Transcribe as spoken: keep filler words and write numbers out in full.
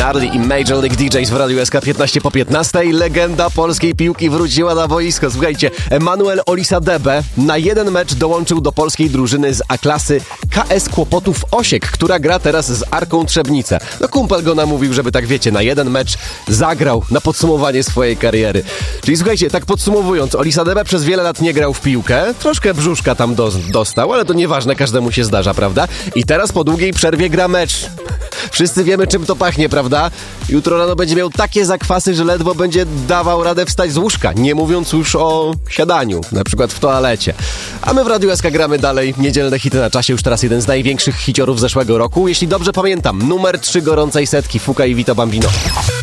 Gnarly i Major League D Js w Radiu S K piętnaście po piętnastej. Legenda polskiej piłki wróciła na boisko. Słuchajcie, Emanuel Olisadebe na jeden mecz dołączył do polskiej drużyny z A-klasy K S Kłopotów Osiek, która gra teraz z Arką Trzebnice. No kumpel go namówił, żeby tak wiecie, na jeden mecz zagrał na podsumowanie swojej kariery. Czyli słuchajcie, tak podsumowując, Olisadebe przez wiele lat nie grał w piłkę, troszkę brzuszka tam do, dostał, ale to nieważne, każdemu się zdarza, prawda? I teraz po długiej przerwie gra mecz. Wszyscy wiemy, czym to pachnie, prawda? Jutro rano będzie miał takie zakwasy, że ledwo będzie dawał radę wstać z łóżka, nie mówiąc już o siadaniu, na przykład w toalecie. A my w Radiu S K gramy dalej niedzielne hity na czasie, już teraz jeden z największych hiciorów zeszłego roku. Jeśli dobrze pamiętam, numer trzy gorącej setki, Fuka i Vito Bambino.